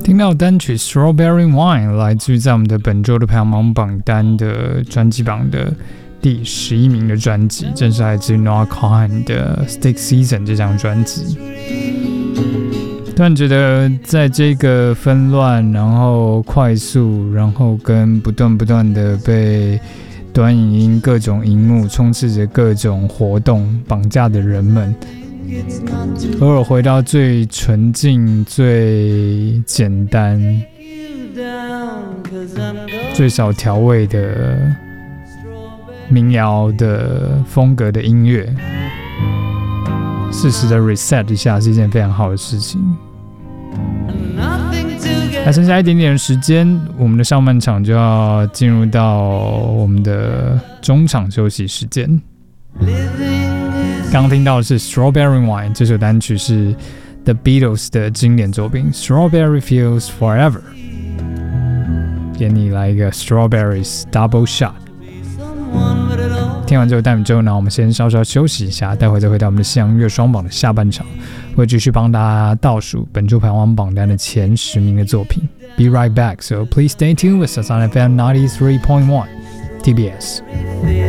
听到单曲 Strawberry Wine 来自于在我们的本周的排行榜单的专辑榜的第11名的专辑，正是来自于 Noah Kahan 的 Stick Season 这张专辑。突然觉得在这个纷乱，然后快速，然后跟不断的被短影音各种荧幕充斥着各种活动绑架的人们，偶尔回到最纯净、最简单、最少调味的民谣的风格的音乐，适时的 reset 一下是一件非常好的事情。还剩下一点点的时间，我们的上半场就要进入到我们的中场休息时间。刚刚听到的是 Strawberry Wine， 这首单曲是 The Beatles 的经典作品 Strawberry Fields Forever。 给你来一个 Strawberries Double Shot。 听完这首单曲之后呢，我们先稍稍休息一下，待会再回到我们的西洋音乐双榜的下半场，会继续帮大家倒数本周排行榜单的前10名的作品。 Be right back, so please stay tuned with us on FM 93.1 TBS。